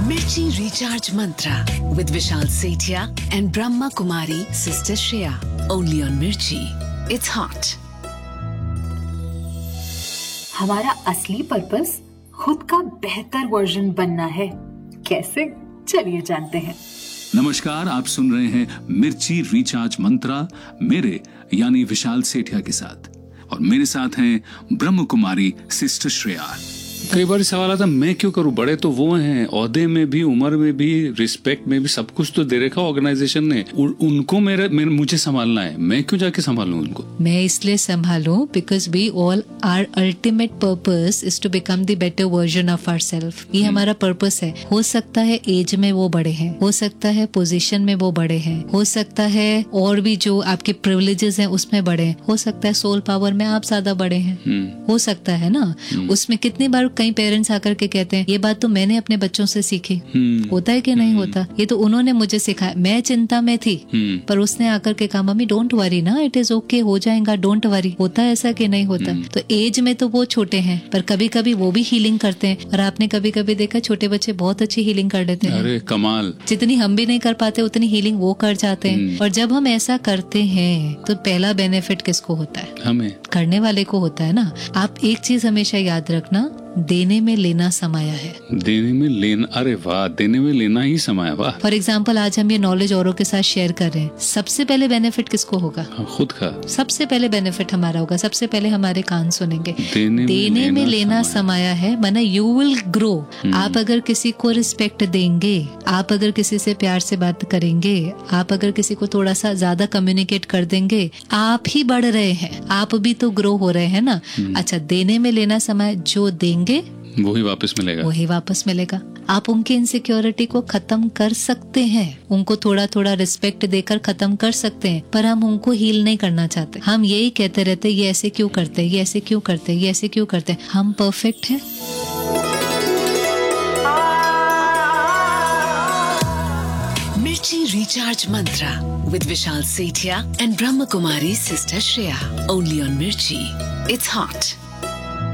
Mirchi Recharge Mantra with Vishal Sethia and Brahma Kumari Sister Shreya. Only on Mirchi. It's hot. हमारा असली purpose खुद का बेहतर version बनना है। कैसे? चलिए जानते हैं। नमस्कार, आप सुन रहे हैं मिर्ची रिचार्ज मंत्रा मेरे यानी विशाल सेठिया के साथ, और मेरे साथ हैं ब्रह्म कुमारी सिस्टर श्रेया। कई बार सवाल आता मैं क्यों करूं, बड़े तो वो हैं, ओहदे में भी, उम्र में भी, रिस्पेक्ट में भी, सब कुछ तो दे रखा ऑर्गेनाइजेशन ने, उनको मुझे संभालना है, मैं क्यों जाके संभालूं उनको? मैं इसलिए संभालूं because we all are ultimate purpose is to become the better version of ourselves. ये हमारा पर्पस है। हो सकता है एज में वो बड़े हैं, हो सकता है पोजीशन में वो बड़े हैं, हो सकता है और भी जो आपके प्रिविलेजेस हैं उसमें बड़े हैं, हो सकता है सोल पावर में आप ज्यादा बड़े हैं, हो सकता है ना। उसमें कितनी बार कई पेरेंट्स आकर के कहते हैं ये बात तो मैंने अपने बच्चों से सीखी। होता है कि नहीं होता? ये तो उन्होंने मुझे सिखाया, मैं चिंता में थी पर उसने आकर के कहा मम्मी डोंट वरी ना, इट इज ओके, हो जाएगा, डोंट वरी। होता है ऐसा कि नहीं होता? तो एज में तो वो छोटे हैं पर कभी कभी वो भी हीलिंग करते हैं, और आपने कभी कभी देखा छोटे बच्चे बहुत अच्छी हीलिंग कर लेते हैं। अरे कमाल, जितनी हम भी नहीं कर पाते उतनी हीलिंग वो कर जाते हैं। और जब हम ऐसा करते हैं तो पहला बेनिफिट किसको होता है? हमें, करने वाले को होता है ना। आप एक चीज हमेशा याद रखना, देने में लेना समाया है। देने में लेना, अरे वाह, देने में लेना ही समाया, वाह। फॉर एग्जाम्पल आज हम ये नॉलेज औरों के साथ शेयर कर रहे हैं, सबसे पहले बेनिफिट किसको होगा? खुद का। सबसे पहले बेनिफिट हमारा होगा, सबसे पहले हमारे कान सुनेंगे। देने में लेना समाया है, माना यू विल ग्रो। आप अगर किसी को रिस्पेक्ट देंगे, आप अगर किसी से प्यार से बात करेंगे, आप अगर किसी को थोड़ा सा ज्यादा कम्युनिकेट कर देंगे, आप ही बढ़ रहे हैं, आप भी तो ग्रो हो रहे हैं ना। अच्छा, देने में लेना समय, जो देंगे वही वापस मिलेगा, वही वापस मिलेगा। आप उनकी इनसिक्योरिटी को खत्म कर सकते हैं, उनको थोड़ा थोड़ा रिस्पेक्ट देकर खत्म कर सकते हैं, पर हम उनको हील नहीं करना चाहते। हम यही कहते रहते ये ऐसे क्यों करते, ये ऐसे क्यों करते, ये ऐसे क्यों करते। हम परफेक्ट हैं? Mirchi Recharge Mantra with Vishal Sethia and Brahma Kumari Sister Shreya. Only on Mirchi. It's hot.